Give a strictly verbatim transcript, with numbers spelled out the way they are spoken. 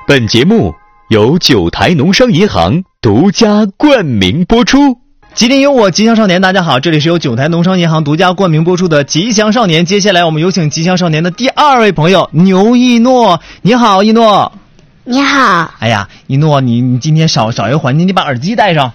本节目由九台农商银行独家冠名播出。 吉林有我，吉祥少年。大家好，这里是由九台农商银行独家冠名播出的吉祥少年。接下来我们有请吉祥少年的第二位朋友牛一诺。你好，一诺。 你好。 哎呀，一诺，你你今天少少一个环节，你把耳机戴上。